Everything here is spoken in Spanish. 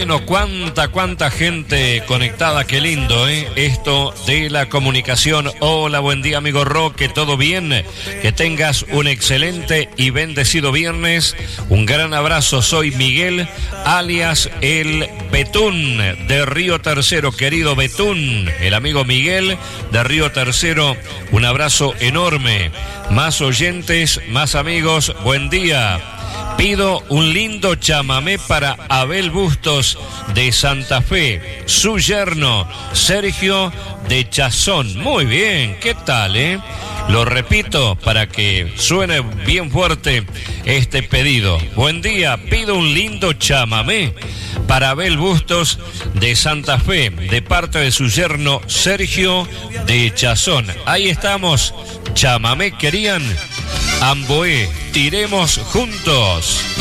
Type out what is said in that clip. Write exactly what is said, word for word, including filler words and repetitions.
Bueno, cuánta, cuánta gente conectada, qué lindo, ¿eh? Esto de la comunicación. Hola, buen día, amigo Roque, ¿todo bien? Que tengas un excelente y bendecido viernes. Un gran abrazo, soy Miguel, alias el Betún de Río Tercero. Querido Betún, el amigo Miguel de Río Tercero, un abrazo enorme. Más oyentes, más amigos, buen día. Pido un lindo chamamé para Abel Bustos de Santa Fe, su yerno Sergio de Chazón. Muy bien, ¿qué tal, eh? Lo repito para que suene bien fuerte este pedido. Buen día, pido un lindo chamamé para Abel Bustos de Santa Fe, de parte de su yerno Sergio de Chazón. Ahí estamos, chamamé querían. Amboé, tiremos juntos.